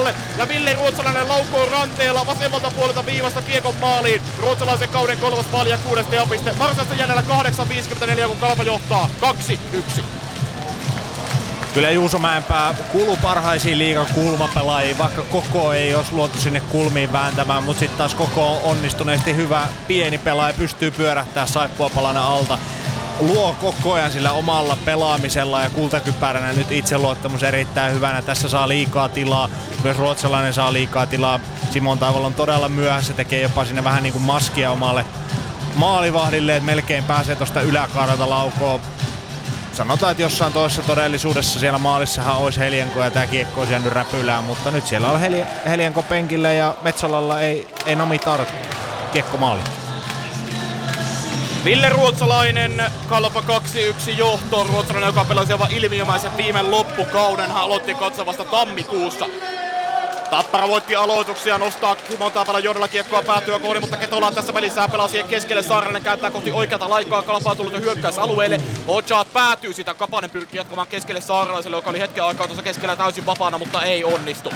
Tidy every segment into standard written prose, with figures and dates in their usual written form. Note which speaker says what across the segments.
Speaker 1: viivalle ja Ville Ruotsalainen laukoo ranteella vasemmalta puolelta viivasta kiekon maaliin. Ruotsalaisen kauden 3. maali ja 6. teopiste. Varsinaista jäljellä 8.54 kun Kalpa johtaa 2-1.
Speaker 2: Kyllä Juuso Mäenpää kuuluu parhaisiin liigan kulmapelaajiin, vaikka koko ei olisi luotu sinne kulmiin vääntämään, mutta sitten taas koko on onnistuneesti hyvä pieni pelaaja, pystyy pyörähtämään saippua palana alta. Luo koko ajan sillä omalla pelaamisella ja kultakypäränä nyt itseluottamus erittäin hyvänä. Tässä saa liikaa tilaa, myös ruotsalainen saa liikaa tilaa. Simon Taival on todella myöhässä, tekee jopa sinne vähän niin kuin maskia omalle maalivahdille, että melkein pääsee tuosta yläkaaralta laukoon. Sanotaan, että jossain toisessa todellisuudessa siellä maalissahan olisi Helienko ja tää kiekko olisi jäänyt räpylään, mutta nyt siellä on Helienko penkille ja Metsolalla ei Nami tartu. Kiekko maali.
Speaker 1: Ville Ruotsalainen, Kalpa 2-1 johtoon. Ruotsalainen, joka pelasi aivan ilmiömäisen viime loppukauden. Hän aloitti katsovasta tammikuussa. Tappara voitti aloituksia, nostaa Simon Taivalan johdolla kiekkoa päätyä kohden, mutta Ketola on tässä pelissä ja pelaa siihen keskelle. Saarinen kääntää kohti oikeata laikaa, Kalpa on tullut jo hyökkäysalueelle. Ochat päätyy sitä, Kapanen pyrkii jatkamaan keskelle Saaralaiselle, joka oli hetken aikaa tuossa keskellä täysin vapaana, mutta ei onnistu.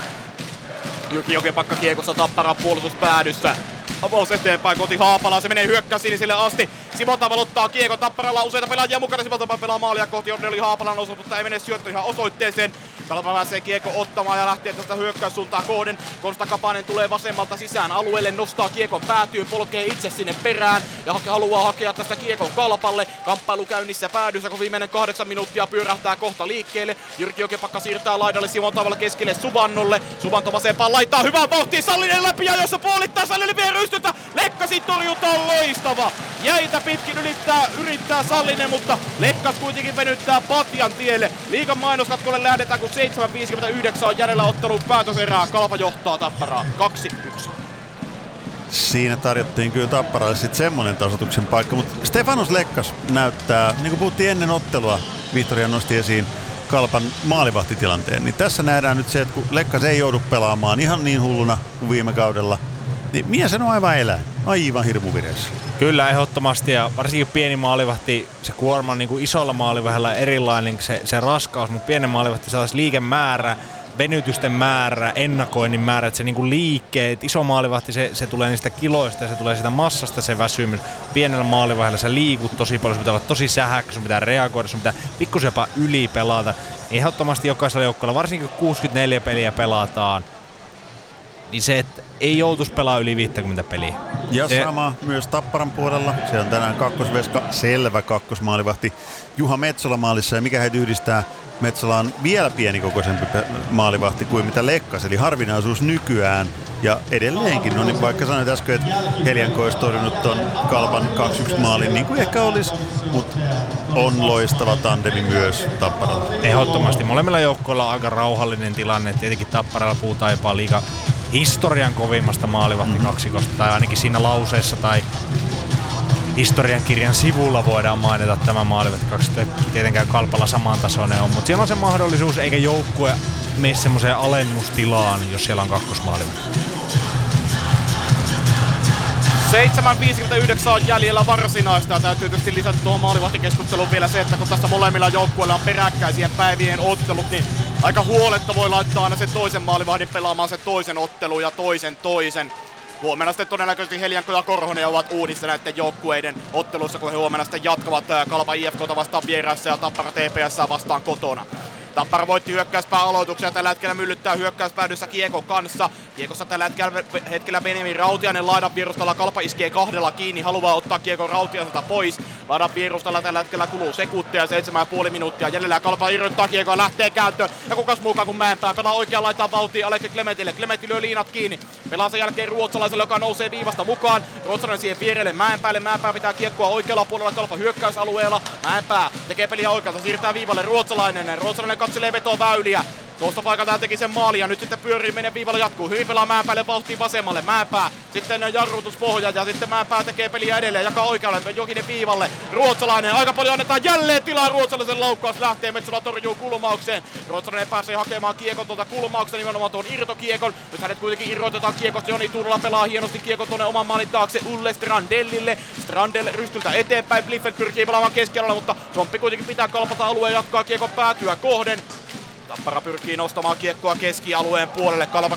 Speaker 1: Jyrki Jokipakka kiekossa, Tapparan puolustuspäädyssä. Avaus eteenpäin kohti Haapalaa, se menee hyökkäys sinisille asti. Simon Taival ottaa kiekon, Tapparalla on useita pelaajia mukana, Simon Taival pelaa maalia kohti, Orneli Haapalan nousu, mutta ei mene syöttö ihan osoitteeseen. Kalpa pääsee kiekko ottamaan ja lähtee tästä hyökkäyssuuntaan kohden. Konsta Kapanen tulee vasemmalta sisään alueelle, nostaa kiekon päätyyn, polkee itse sinne perään ja haluaa hakea tästä kiekon Kalpalle. Kamppailu käynnissä päädyssä, kun viimeinen 8 minuuttia pyörähtää kohta liikkeelle. Jyrki Jokipakka siirtää laidalle Simon Taival keskelle Subannolle. Subanto vasempaan laittaa hyvää vauhtia, Sallinen läpi ja jossa puolittaa Sallinen vie rystytä. Lekkasin torjunta on loistava. Jäitä pitkin yrittää Sallinen, mutta Lekkas kuitenkin venyttää patjan tielle. Liigan mainoskatkolle lähdetään, kun 7.59 on jäljellä ottanut päätöserää. Kalpa johtaa Tapparaa 2-1.
Speaker 3: Siinä tarjottiin kyllä Tapparalle sitten semmonen tasoituksen paikka, mutta Stefanos Lekkas näyttää, niin kuin puhuttiin ennen ottelua, Vihtoria nosti esiin Kalpan maalivahtitilanteen, niin tässä nähdään nyt se, että kun Lekkas ei joudu pelaamaan ihan niin hulluna kuin viime kaudella, niin mies on aivan eläin, aivan hirmuvireessä.
Speaker 2: Kyllä, ehdottomasti, ja varsinkin pieni maalivahti, se kuorma niin kuin isolla maalivahdella erilainen, se raskaus, mutta pienen maalivahti saataisiin liikemäärä, venytysten määrä, ennakoinnin määrä, että se niin kuin liikkeet, iso maalivahti, se tulee niistä kiloista ja se tulee siitä massasta se väsymys. Pienellä maalivahdella sä liikut tosi paljon, sun pitää olla tosi sähäkkä, sun pitää reagoida, sun pitää pikkusen jopa ylipelata. Ehdottomasti jokaisella joukkueella, varsinkin kun 64 peliä pelataan, niin se, että ei joutuisi pelaa yli 50 peliä.
Speaker 3: Ja sama myös Tapparan puolella. Se on tänään kakkosveska, selvä kakkosmaalivahti Juha Metsola maalissa. Ja mikä heitä yhdistää, Metsola on vielä pienikokoisempi maalivahti kuin mitä Lekkas, eli harvinaisuus nykyään. Ja edelleenkin, no niin vaikka sanoit äsken, että Helienko olisi torjunut ton Kalpan 2-1 maalin, niin kuin ehkä olisi, mutta on loistava tandemi myös Tapparalla.
Speaker 2: Ehdottomasti. Molemmilla joukkoilla on aika rauhallinen tilanne. Tietenkin Tapparalla puhutaan jopa liiga historian kovimmasta maalivahtikaksikosta, tai ainakin siinä lauseessa tai historiankirjan sivulla voidaan mainita tämä maalivahtikaksiko. Tietenkään Kalpalla samantasoinen on, mutta siellä on se mahdollisuus, eikä joukkue mene semmoiseen alennustilaan, jos siellä on kakkosmaalivahti.
Speaker 1: 7.59 on jäljellä varsinaista ja täytyy tietysti lisätä tuohon maalivahtikeskusteluun vielä se, että kun tässä molemmilla joukkueilla on peräkkäisiä päivien ottelut, niin aika huoletta voi laittaa aina sen toisen maalivahdin pelaamaan sen toisen ottelun ja toisen. Huomenna sitten todennäköisesti Helienko ja Korhonen ovat uudissa näiden joukkueiden ottelussa, kun he huomenna sitten jatkavat Kalpa IFK:ta vastaan vieraissa ja Tappara TPS:ää vastaan kotona. Tappara voitti hyökkäyspää aloituksia, tällä hetkellä myllyttää hyökkäyspäädyssä Kiekon kanssa. Kiekossa tällä hetkellä Benjamin Rautiainen laidan vierustalla, Kalpa iskee 2 kiinni, haluaa ottaa Kiekon Rautiaiselta pois. Laidan vierustalla tällä hetkellä kuluu sekuntia, 7,5 minuuttia jäljellä. Kalpa irrottaa Kiekon, lähtee kääntöön ja kukas muukaan kuin Mäenpää. Pelaa oikeaan laitaan vauhtiin Aleksi Klementille. Klementti lyö liinat kiinni. Pelaa sen jälkeen ruotsalaiselle, joka nousee viivasta mukaan. Ruotsalainen siihen vierelle Mäenpäälle. Mäenpää pitää kiekkoa oikealla puolella Kalpa hyökkäysalueella. Mäenpää tekee peliä oikealta, siirtää viivalle Ruotsalainen. Ruotsalainen katselee vetoväyliä. Tuosta paikalta hän teki sen maali ja nyt sitten pyörii, menee viivalla, jatkuu. Hyvin pelaa Mäenpäälle vauhtiin vasemmalle. Mäenpää sitten jarrutuspohja ja sitten Mäenpää tekee peliä edelleen. Jakaa oikealle, Jokinen viivalle. Ruotsalainen, aika paljon annetaan jälleen tilaa ruotsalaisen laukkaus. Lähtee, Metsola torjuu kulmaukseen. Ruotsalainen pääsee hakemaan kiekon tuolta kulmauksesta, nimenomaan tuon irtokiekon. Nyt hänet kuitenkin irrotetaan kiekosta. Joni Turulla pelaa hienosti kiekon tuonne oman maalin taakse Ulle Strandellille. Strandell rystyltä eteenpäin. Bliffeld pyrkii pelaamaan keskellä, mutta Somppi kuitenkin pitää Kalpata alueen, jatkaa kiekon päätyä kohden. Tappara pyrkii nostamaan kiekkoa keskialueen puolelle. Kalpa